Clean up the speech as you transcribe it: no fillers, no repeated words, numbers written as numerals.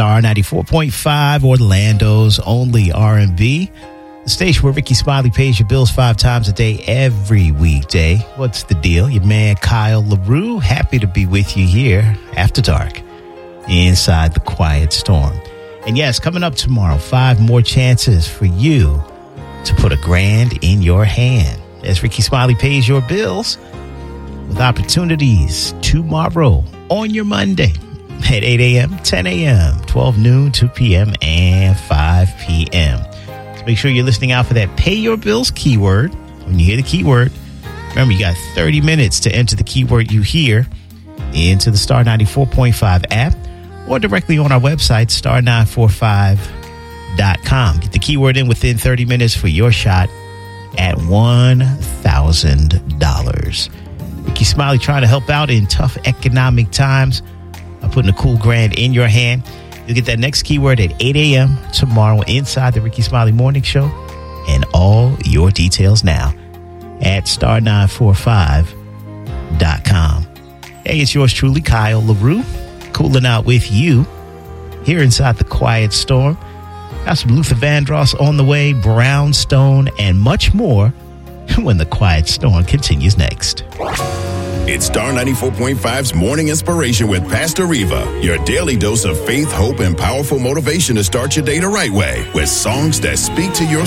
Star 94.5, Orlando's only R&B. The station where Ricky Smiley pays your bills 5 times a day, every weekday. What's the deal? Your man Kyle LaRue, happy to be with you here after dark, inside the quiet storm. And yes, coming up tomorrow, 5 more chances for you to put $1,000 in your hand as Ricky Smiley pays your bills, with opportunities tomorrow on your Monday at 8 a.m., 10 a.m., 12 noon, 2 p.m., and 5 p.m. Make sure you're listening out for that pay your bills keyword. When you hear the keyword, remember you got 30 minutes to enter the keyword you hear into the Star 94.5 app or directly on our website, star945.com. Get the keyword in within 30 minutes for your shot at $1,000. Ricky Smiley trying to help out in tough economic times by putting a cool $1,000 in your hand. You'll get that next keyword at 8 a.m. tomorrow inside the Ricky Smiley Morning Show. And all your details now at star945.com. Hey, it's yours truly, Kyle LaRue, cooling out with you here inside the quiet storm. Got some Luther Vandross on the way, Brownstone, and much more when the quiet storm continues next. It's Star 94.5's Morning Inspiration with Pastor Reva, your daily dose of faith, hope, and powerful motivation to start your day the right way with songs that speak to your